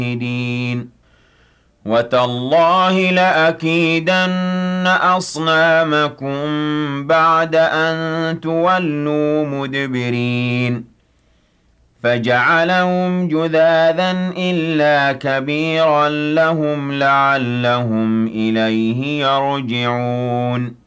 وتالله لأكيدن أصنامكم بعد أن تولوا مدبرين فجعلهم جذاذا إلا كبيرا لهم لعلهم إليه يرجعون